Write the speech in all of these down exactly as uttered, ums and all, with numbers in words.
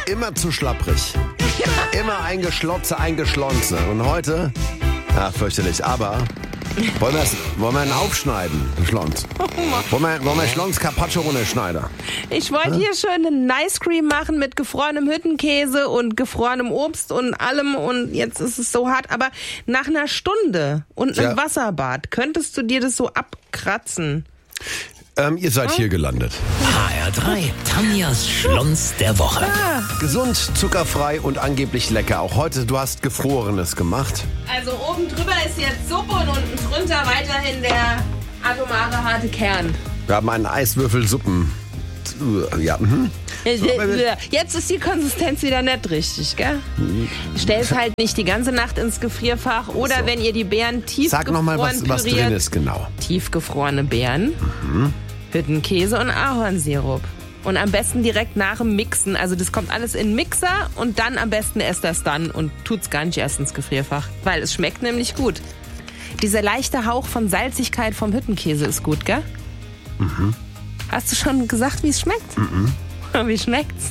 immer zu schlapprig. Immer eingeschlotze, eingeschlonze. Und heute, ach fürchterlich, aber wollen wir wollen wir ihn aufschneiden, den Schlons? Wollen wir, wollen wir Schlons Carpaccio runterschneiden? Ich wollte hier schön einen Nice Cream machen mit gefrorenem Hüttenkäse und gefrorenem Obst und allem und jetzt ist es so hart. Aber nach einer Stunde und einem Ja. Wasserbad könntest du dir das so abkratzen. Ähm, ihr seid hier gelandet. H R drei, Tanjas Schlons der Woche. Gesund, zuckerfrei und angeblich lecker. Auch heute, du hast Gefrorenes gemacht. Also oben drüber ist jetzt Suppe und unten drunter weiterhin der atomare harte Kern. Wir haben einen Eiswürfelsuppen. Ja, mhm. Jetzt ist die Konsistenz wieder nicht richtig, gell? Stell es halt nicht die ganze Nacht ins Gefrierfach oder So. wenn ihr die Beeren tiefgefroren Sag nochmal, was, was püriert, drin ist, genau. tiefgefrorene Beeren, Mhm. Hüttenkäse und Ahornsirup. Und am besten direkt nach dem Mixen. Also das kommt alles in den Mixer und dann am besten esst das dann und tut's gar nicht erst ins Gefrierfach. Weil es schmeckt nämlich gut. Dieser leichte Hauch von Salzigkeit vom Hüttenkäse ist gut, gell? Mhm. Hast du schon gesagt, wie es schmeckt? Mhm. Wie schmeckt's?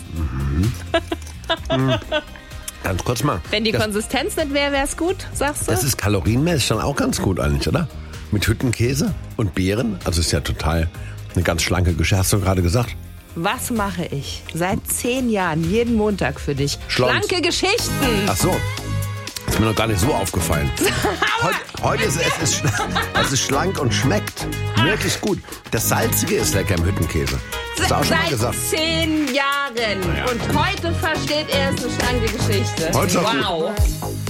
Ganz kurz mal. Wenn die das, Konsistenz nicht wäre, wäre es gut, sagst du? das ist kalorienmäßig dann auch ganz gut eigentlich, oder? Mit Hüttenkäse und Beeren. Also ist ja total eine ganz schlanke Geschichte. Hast du gerade gesagt? Was mache ich seit zehn Jahren, jeden Montag für dich? Schlons. Schlanke Geschichten! Ach so. Ist mir noch gar nicht so aufgefallen. Heute, heute ist es, ist, es ist schlank und schmeckt wirklich gut. Das Salzige ist lecker im Hüttenkäse. Hast du auch schon mal Seit gesagt. zehn Jahren. Und heute versteht er es eine schlanke Geschichte. Heute ist auch gut. Wow.